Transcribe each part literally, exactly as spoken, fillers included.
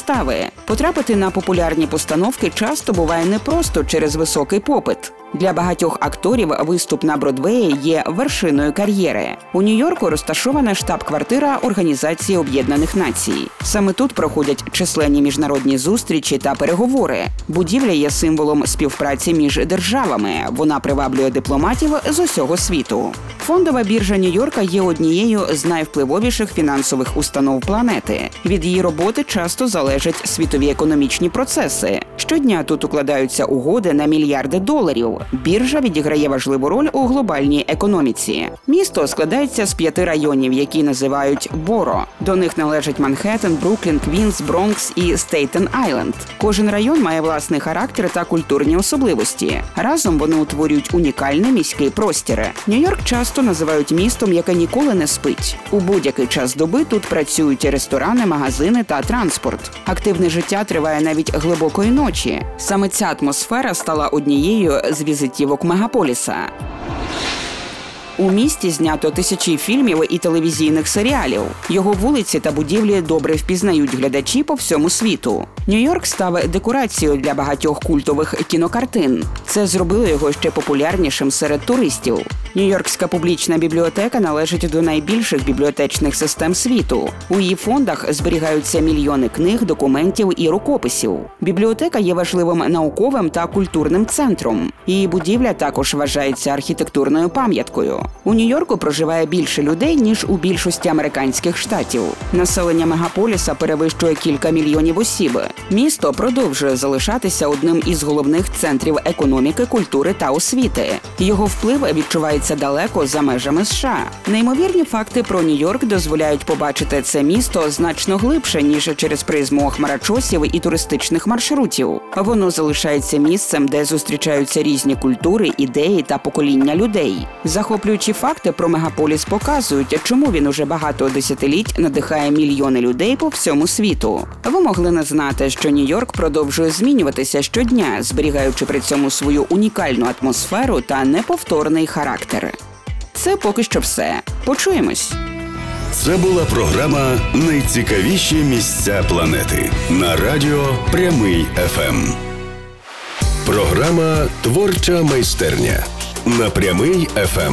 вистави. Потрапити на популярні постановки часто буває непросто через високий попит. Для багатьох акторів виступ на Бродвеї є вершиною кар'єри. У Нью-Йорку розташована штаб-квартира Організації Об'єднаних Націй. Саме тут проходять численні міжнародні зустрічі та переговори. Будівля є символом співпраці між державами. Вона приваблює дипломатів з усього світу. Фондова біржа Нью-Йорка є однією з найвпливовіших фінансових установ планети. Від її роботи часто залежать світові економічні процеси. Щодня тут укладаються угоди на мільярди доларів. Біржа відіграє важливу роль у глобальній економіці. Місто складається з п'яти районів, які називають Боро. До них належать Манхеттен, Бруклін, Квінс, Бронкс і Стейтен-Айленд. Кожен район має власний характер та культурні особливості. Разом вони утворюють унікальний міський простір. Нью-Йорк часто називають містом, яке ніколи не спить. У будь-який час доби тут працюють ресторани, магазини та транспорт. Активне життя триває навіть глибокої ночі. Саме ця атмосфера стала однією з візитівок мегаполіса. У місті знято тисячі фільмів і телевізійних серіалів. Його вулиці та будівлі добре впізнають глядачі по всьому світу. Нью-Йорк став декорацією для багатьох культових кінокартин. Це зробило його ще популярнішим серед туристів. Нью-Йоркська публічна бібліотека належить до найбільших бібліотечних систем світу. У її фондах зберігаються мільйони книг, документів і рукописів. Бібліотека є важливим науковим та культурним центром. Її будівля також вважається архітектурною пам'яткою. У Нью-Йорку проживає більше людей, ніж у більшості американських штатів. Населення мегаполіса перевищує кілька мільйонів осіб. Місто продовжує залишатися одним із головних центрів економіки, культури та освіти. Його вплив відчувається далеко за межами США. Неймовірні факти про Нью-Йорк дозволяють побачити це місто значно глибше, ніж через призму хмарочосів і туристичних маршрутів. Воно залишається місцем, де зустрічаються різні культури, ідеї та покоління людей. Захоплюючі факти про мегаполіс показують, чому він уже багато десятиліть надихає мільйони людей по всьому світу. Ви могли не знати, що Нью-Йорк продовжує змінюватися щодня, зберігаючи при цьому свою унікальну атмосферу та неповторний характер. Це поки що все. Почуємось! Це була програма «Найцікавіші місця планети» на радіо Прямий еф ем. Програма «Творча майстерня» на Прямий еф ем.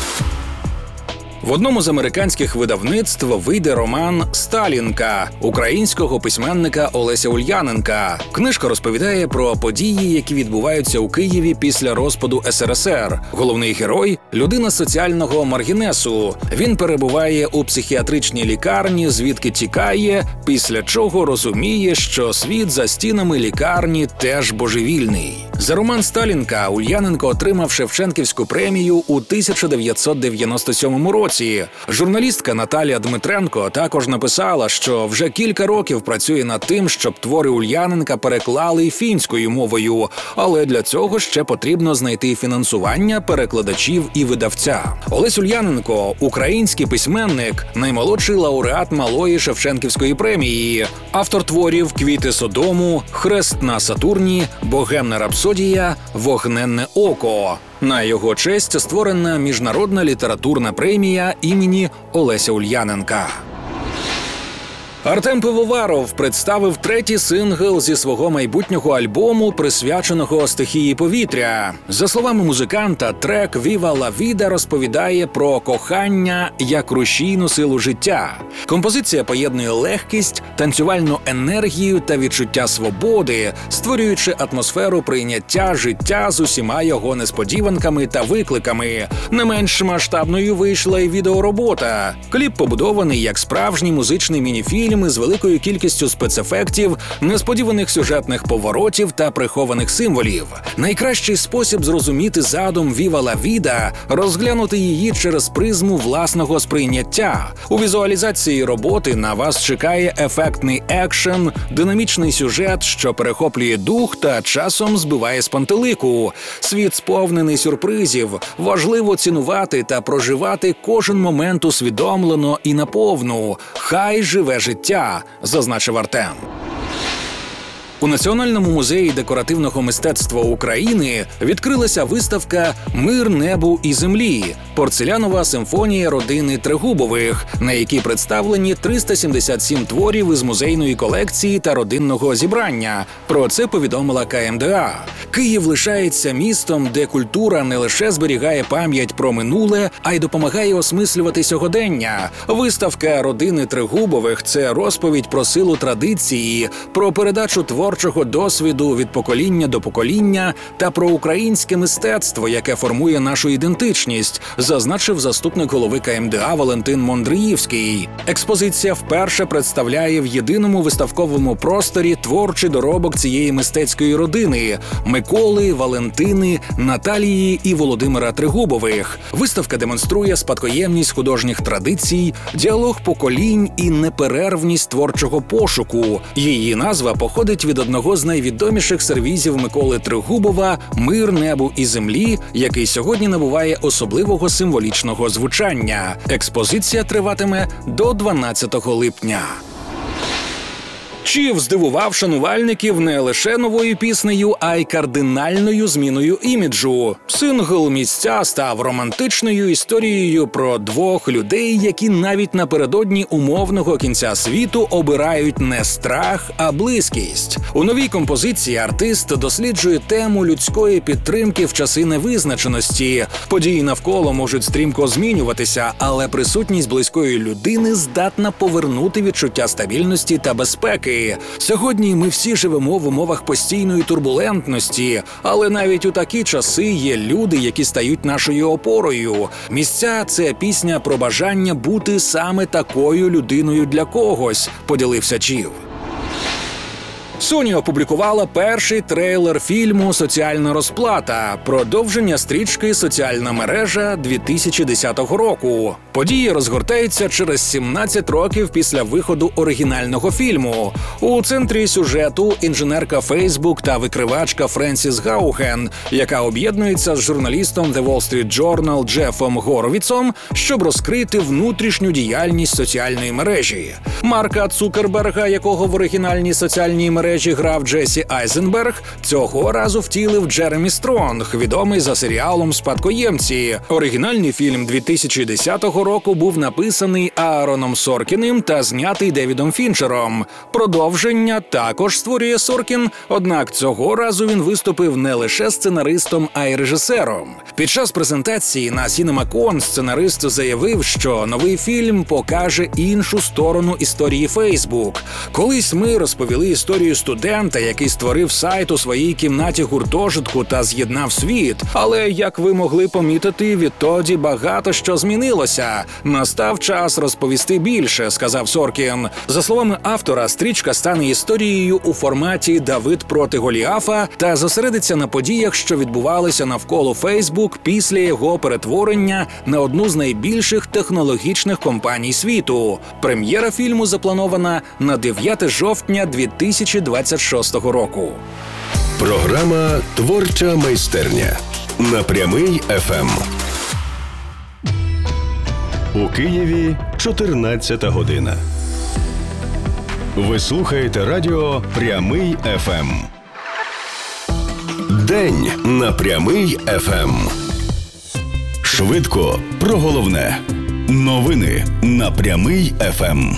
В одному з американських видавництв вийде роман «Сталінка» українського письменника Олеся Ульяненка. Книжка розповідає про події, які відбуваються у Києві після розпаду ес ер ес ер. Головний герой – людина соціального маргінесу. Він перебуває у психіатричній лікарні, звідки тікає, після чого розуміє, що світ за стінами лікарні теж божевільний. За роман «Сталінка» Ульяненко отримав Шевченківську премію у тисяча дев'ятсот дев'яносто сьомому році. Журналістка Наталія Дмитренко також написала, що вже кілька років працює над тим, щоб твори Ульяненка переклали фінською мовою, але для цього ще потрібно знайти фінансування, перекладачів і видавця. Олесь Ульяненко – український письменник, наймолодший лауреат Малої Шевченківської премії, автор творів «Квіти Содому», «Хрест на Сатурні», «Богемна рапсодія», «Вогненне око». На його честь створена міжнародна літературна премія імені Олеся Ульяненка. Артем Пивоваров представив третій сингл зі свого майбутнього альбому, присвяченого стихії повітря. За словами музиканта, трек «Віва ла віда» розповідає про кохання як рушійну силу життя. Композиція поєднує легкість, танцювальну енергію та відчуття свободи, створюючи атмосферу прийняття життя з усіма його несподіванками та викликами. Не менш масштабною вийшла й відеоробота. Кліп побудований як справжній музичний мініфільм з великою кількістю спецефектів, несподіваних сюжетних поворотів та прихованих символів. Найкращий спосіб зрозуміти задум «Віва ла віда» – розглянути її через призму власного сприйняття. У візуалізації роботи на вас чекає ефектний екшен, динамічний сюжет, що перехоплює дух та часом збиває з пантелику. Світ сповнений сюрпризів. Важливо цінувати та проживати кожен момент усвідомлено і наповну. Хай живе життя, зазначив Артем. У Національному музеї декоративного мистецтва України відкрилася виставка «Мир небу і землі. Порцелянова симфонія родини Трегубових», на якій представлені триста сімдесят сім творів із музейної колекції та родинного зібрання. Про це повідомила ка ем де а. Київ лишається містом, де культура не лише зберігає пам'ять про минуле, а й допомагає осмислювати сьогодення. Виставка родини Трегубових – це розповідь про силу традиції, про передачу творчого досвіду від покоління до покоління та про українське мистецтво, яке формує нашу ідентичність, зазначив заступник голови ка ем де а Валентин Мондриївський. Експозиція вперше представляє в єдиному виставковому просторі творчий доробок цієї мистецької родини – Миколи, Валентини, Наталії і Володимира Трегубових. Виставка демонструє спадкоємність художніх традицій, діалог поколінь і неперервність творчого пошуку. Її назва походить від одного з найвідоміших сервізів Миколи Трегубова «Мир небу і землі», який сьогодні набуває особливого символічного звучання. Експозиція триватиме до дванадцятого липня. Чів здивував шанувальників не лише новою піснею, а й кардинальною зміною іміджу. Сингл «Місця» став романтичною історією про двох людей, які навіть напередодні умовного кінця світу обирають не страх, а близькість. У новій композиції артист досліджує тему людської підтримки в часи невизначеності. Події навколо можуть стрімко змінюватися, але присутність близької людини здатна повернути відчуття стабільності та безпеки. Сьогодні ми всі живемо в умовах постійної турбулентності, але навіть у такі часи є люди, які стають нашою опорою. «Місця» – це пісня про бажання бути саме такою людиною для когось, поділився Чів. Sony опублікувала перший трейлер фільму «Соціальна розплата» – продовження стрічки «Соціальна мережа» дві тисячі десятого року. Події розгортаються через сімнадцять років після виходу оригінального фільму. У центрі сюжету інженерка Facebook та викривачка Френсіс Гауген, яка об'єднується з журналістом The Wall Street Journal Джефом Горовіцом, щоб розкрити внутрішню діяльність соціальної мережі. Марка Цукерберга, якого в оригінальній соціальній мережі грав Джесі Айзенберг, цього разу втілив Джеремі Стронг, відомий за серіалом «Спадкоємці». Оригінальний фільм дві тисячі десятого року був написаний Аароном Соркіним та знятий Девідом Фінчером. Продовження також створює Соркін, однак цього разу він виступив не лише сценаристом, а й режисером. Під час презентації на CinemaCon сценарист заявив, що новий фільм покаже іншу сторону історії Facebook. Колись ми розповіли історію студента, який створив сайт у своїй кімнаті гуртожитку та з'єднав світ. Але, як ви могли помітити, відтоді багато що змінилося. Настав час розповісти більше, сказав Соркін. За словами автора, стрічка стане історією у форматі «Давид проти Голіафа» та зосередиться на подіях, що відбувалися навколо Facebook після його перетворення на одну з найбільших технологічних компаній світу. Прем'єра фільму запланована на дев'яте жовтня дві тисячі двадцять шостого року. Програма «Творча майстерня» на Прямий еф ем. У Києві чотирнадцята година. Ви слухаєте радіо «Прямий еф ем». День на Прямий еф ем. Швидко про головне. Новини на Прямий еф ем.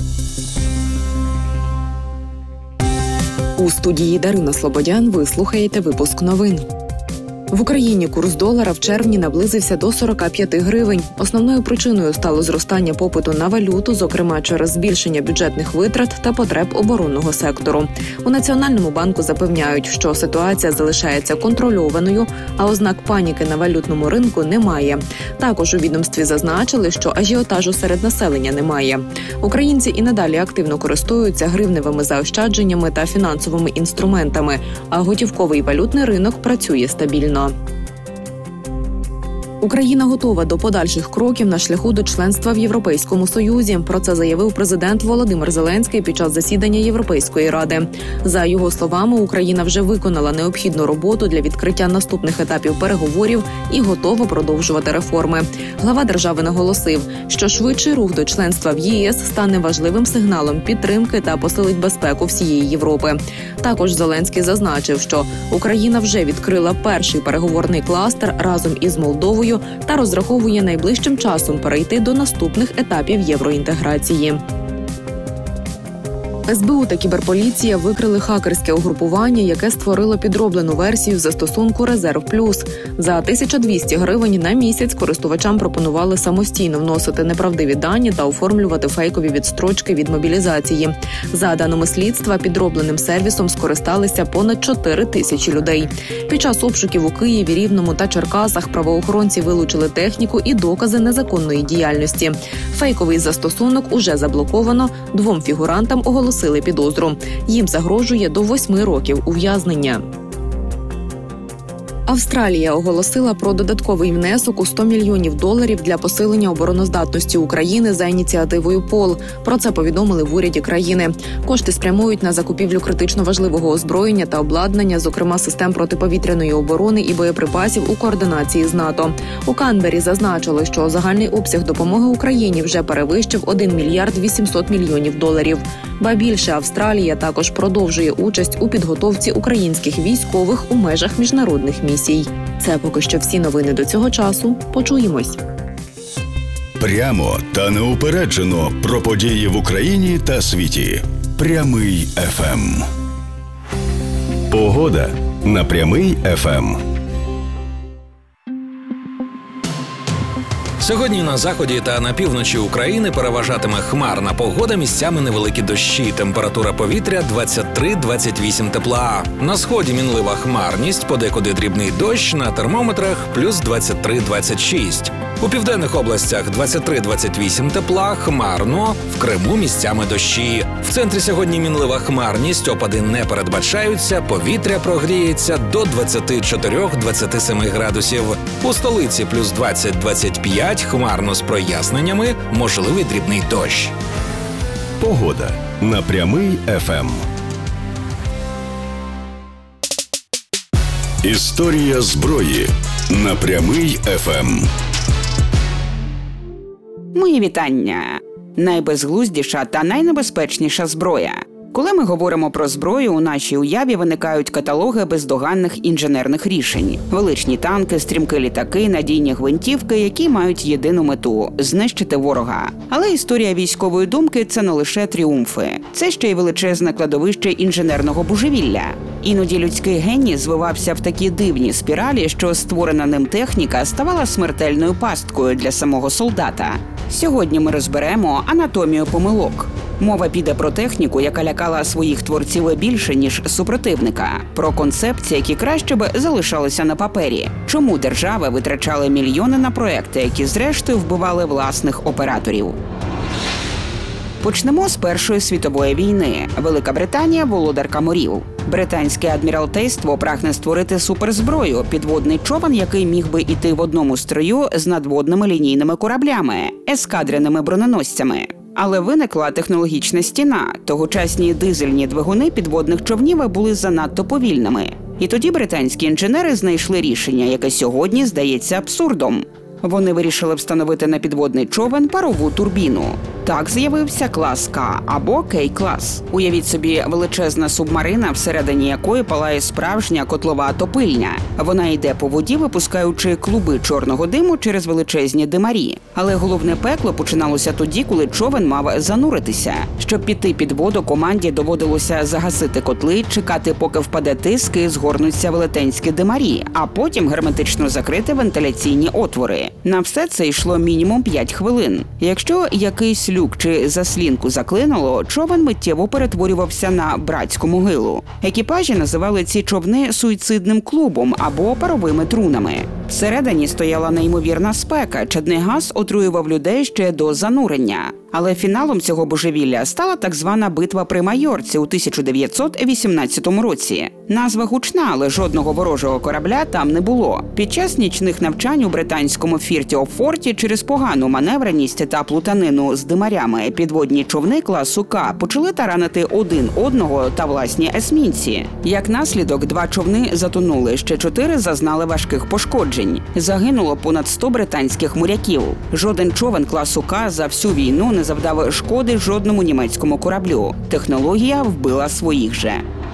У студії Дарина Слободян ви слухаєте випуск новин. В Україні курс долара в червні наблизився до сорок п'ять гривень. Основною причиною стало зростання попиту на валюту, зокрема через збільшення бюджетних витрат та потреб оборонного сектору. У Національному банку запевняють, що ситуація залишається контрольованою, а ознак паніки на валютному ринку немає. Також у відомстві зазначили, що ажіотажу серед населення немає. Українці і надалі активно користуються гривневими заощадженнями та фінансовими інструментами, а готівковий валютний ринок працює стабільно. Україна готова до подальших кроків на шляху до членства в Європейському Союзі. Про це заявив президент Володимир Зеленський під час засідання Європейської ради. За його словами, Україна вже виконала необхідну роботу для відкриття наступних етапів переговорів і готова продовжувати реформи. Глава держави наголосив, що швидший рух до членства в ЄС стане важливим сигналом підтримки та посилить безпеку всієї Європи. Також Зеленський зазначив, що Україна вже відкрила перший переговорний кластер разом із Молдовою та розраховує найближчим часом перейти до наступних етапів євроінтеграції. ес бе у та кіберполіція викрили хакерське угрупування, яке створило підроблену версію застосунку «Резерв Плюс». За тисячу двісті гривень на місяць користувачам пропонували самостійно вносити неправдиві дані та оформлювати фейкові відстрочки від мобілізації. За даними слідства, підробленим сервісом скористалися понад чотири тисячі людей. Під час обшуків у Києві, Рівному та Черкасах правоохоронці вилучили техніку і докази незаконної діяльності. Фейковий застосунок уже заблоковано, двом фігурантам оголосили Сили підозру. Їм загрожує до восьми років ув'язнення. Австралія оголосила про додатковий внесок у сто мільйонів доларів для посилення обороноздатності України за ініціативою Пол. Про це повідомили в уряді країни. Кошти спрямують на закупівлю критично важливого озброєння та обладнання, зокрема систем протиповітряної оборони і боєприпасів у координації з НАТО. У Канбері зазначили, що загальний обсяг допомоги Україні вже перевищив один мільярд вісімсот мільйонів доларів. Ба більше, Австралія також продовжує участь у підготовці українських військових у межах міжнародних місій. Це поки що всі новини до цього часу. Почуємось. Прямо та неупереджено про події в Україні та світі. Прямий еф ем. Погода на Прямий еф ем. Сьогодні на заході та на півночі України переважатиме хмарна погода, місцями невеликі дощі. Температура повітря двадцять три - двадцять вісім тепла. На сході мінлива хмарність, подекуди дрібний дощ, на термометрах плюс двадцять три - двадцять шість. У південних областях двадцять три - двадцять вісім тепла, хмарно, в Криму місцями дощі. В центрі сьогодні мінлива хмарність, опади не передбачаються, повітря прогріється до двадцять чотири - двадцять сім градусів. У столиці плюс двадцять - двадцять п'ять, хмарно з проясненнями, можливий дрібний дощ. Погода на Прямий еф ем. Історія зброї на Прямий еф ем. Мої вітання! Найбезглуздіша та найнебезпечніша зброя. Коли ми говоримо про зброю, у нашій уяві виникають каталоги бездоганних інженерних рішень. Величні танки, стрімкі літаки, надійні гвинтівки, які мають єдину мету – знищити ворога. Але історія військової думки – це не лише тріумфи. Це ще й величезне кладовище інженерного божевілля. Іноді людський геній звивався в такі дивні спіралі, що створена ним техніка ставала смертельною пасткою для самого солдата. Сьогодні ми розберемо анатомію помилок. Мова піде про техніку, яка лякала своїх творців більше, ніж супротивника. Про концепції, які краще б залишалися на папері. Чому держави витрачали мільйони на проекти, які зрештою вбивали власних операторів. Почнемо з Першої світової війни. Велика Британія – володарка морів. Британське адміралтейство прагне створити суперзброю – підводний човен, який міг би йти в одному строю з надводними лінійними кораблями – ескадреними броненосцями. Але виникла технологічна стіна. Тогочасні дизельні двигуни підводних човнів були занадто повільними. І тоді британські інженери знайшли рішення, яке сьогодні здається абсурдом. Вони вирішили встановити на підводний човен парову турбіну. Так з'явився клас К або Кей-клас. Уявіть собі величезна субмарина, всередині якої палає справжня котлова топильня. Вона йде по воді, випускаючи клуби чорного диму через величезні димарі. Але головне пекло починалося тоді, коли човен мав зануритися. Щоб піти під воду, команді доводилося загасити котли, чекати, поки впаде тиск і згорнуться велетенські димарі, а потім герметично закрити вентиляційні отвори. На все це йшло мінімум п'ять хвилин. Якщо якийсь люк чи заслінку заклинуло, човен миттєво перетворювався на братську могилу. Екіпажі називали ці човни суїцидним клубом або паровими трунами. Всередині стояла неймовірна спека, чадний газ отруював людей ще до занурення. Але фіналом цього божевілля стала так звана битва при Майорці у тисяча дев'ятсот вісімнадцятому році. Назва гучна, але жодного ворожого корабля там не було. Під час нічних навчань у британському фірті о Форті через погану маневреність та плутанину з димарями підводні човни класу К почали таранити один одного та власні есмінці. Як наслідок, два човни затонули, ще чотири зазнали важких пошкоджень. Загинуло понад сто британських моряків. Жоден човен класу К за всю війну не завдав шкоди жодному німецькому кораблю. Технологія вбила своїх же.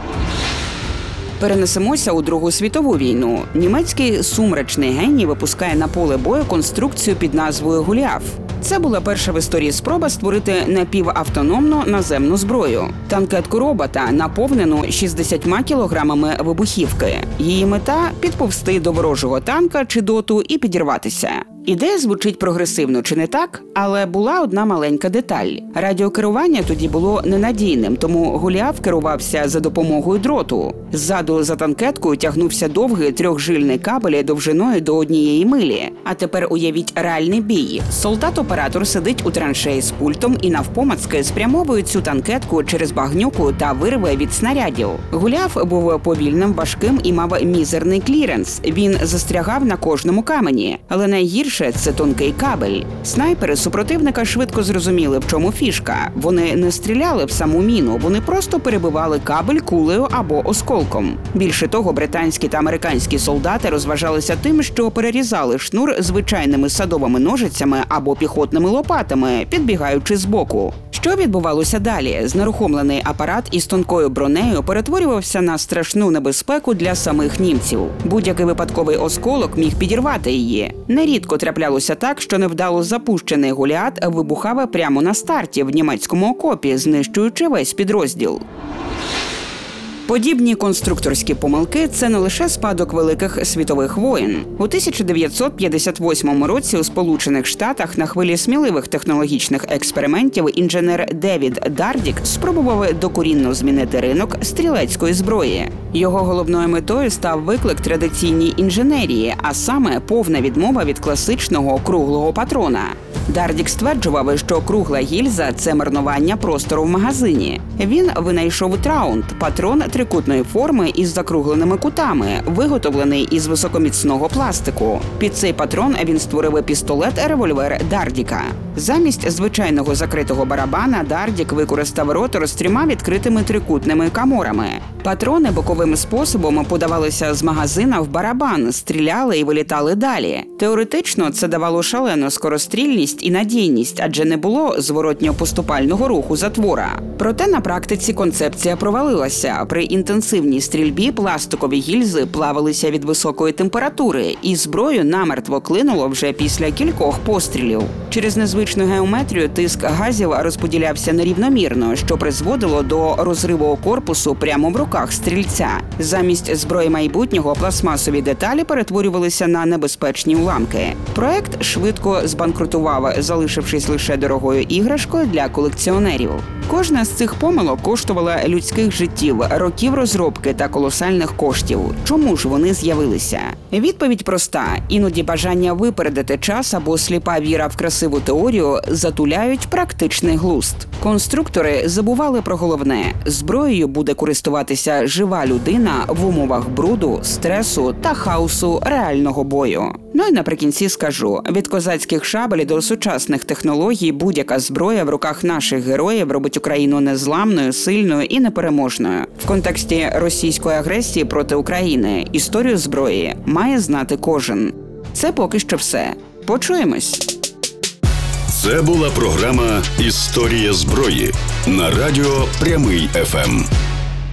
Перенесемося у Другу світову війну. Німецький сумрачний геній випускає на поле бою конструкцію під назвою «Голіаф». Це була перша в історії спроба створити напівавтономну наземну зброю. Танкетку робота, наповнену шістдесятьма кілограмами вибухівки. Її мета – підповзти до ворожого танка чи доту і підірватися. Ідея звучить прогресивно, чи не так? Але була одна маленька деталь. Радіокерування тоді було ненадійним, тому Голіаф керувався за допомогою дроту. Ззаду за танкеткою тягнувся довгий трьохжильний кабель довжиною до однієї милі. А тепер уявіть реальний бій. Солдат-оператор сидить у траншеї з пультом і навпомацки спрямовує цю танкетку через багнюку та вирве від снарядів. Голіаф був повільним, важким і мав мізерний кліренс. Він застрягав на кожному камені. Але найгірше – це тонкий кабель. Снайпери супротивника швидко зрозуміли, в чому фішка. Вони не стріляли в саму міну, вони просто перебивали кабель кулею або осколком. Більше того, британські та американські солдати розважалися тим, що перерізали шнур звичайними садовими ножицями або піхотними лопатами, підбігаючи збоку. Що відбувалося далі? Знерухомлений апарат із тонкою бронею перетворювався на страшну небезпеку для самих німців. Будь-який випадковий осколок міг підірвати її. Нерідко траплялося так, що невдало запущений Голіат вибухав прямо на старті в німецькому окопі, знищуючи весь підрозділ. Подібні конструкторські помилки – це не лише спадок великих світових воєн. У тисяча дев'ятсот п'ятдесят восьмому році у Сполучених Штатах на хвилі сміливих технологічних експериментів інженер Девід Дардік спробував докорінно змінити ринок стрілецької зброї. Його головною метою став виклик традиційній інженерії, а саме повна відмова від класичного круглого патрона. Дардік стверджував, що кругла гільза – це марнування простору в магазині. Він винайшов траунд – патрон трикутної форми із закругленими кутами, виготовлений із високоміцного пластику. Під цей патрон він створив пістолет-револьвер Дардіка. Замість звичайного закритого барабана Дардік використав ротор з трьома відкритими трикутними каморами. Патрони боковим способом подавалися з магазина в барабан, стріляли і вилітали далі. Теоретично це давало шалену скорострільність і надійність, адже не було зворотньо-поступального руху затвора. Проте на практиці концепція провалилася. При інтенсивній стрільбі пластикові гільзи плавилися від високої температури, і зброю намертво клинуло вже після кількох пострілів. Через незвичну геометрію тиск газів розподілявся нерівномірно, що призводило до розриву корпусу прямо в руках стрільця. Замість зброї майбутнього пластмасові деталі перетворювалися на небезпечні уламки. Проект швидко збанкрутував, залишившись лише дорогою іграшкою для колекціонерів. Кожна з цих помилок коштувала людських життів, років розробки та колосальних коштів. Чому ж вони з'явилися? Відповідь проста. Іноді бажання випередити час або сліпа віра в красиву теорію затуляють практичний глузд. Конструктори забували про головне. Зброєю буде користуватися жива людина в умовах бруду, стресу та хаосу реального бою. Ну і наприкінці скажу, від козацьких шабель до сучасних технологій будь-яка зброя в руках наших героїв робить Україну незламною, сильною і непереможною. В контексті російської агресії проти України історію зброї має знати кожен. Це поки що все. Почуємось! Це була програма «Історія зброї» на радіо «Прямий еф ем».